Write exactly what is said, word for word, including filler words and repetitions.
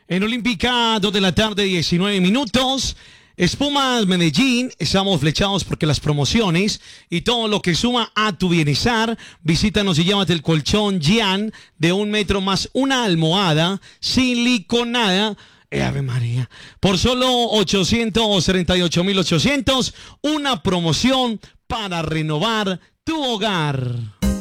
En Olímpica, dos de la tarde, diecinueve minutos. Espumas Medellín, estamos flechados porque las promociones y todo lo que suma a tu bienestar. Visítanos y llévate el colchón Gian de un metro más una almohada siliconada. Eh, Ave María, por solo ochocientos treinta y ocho mil ochocientos, una promoción para renovar tu hogar.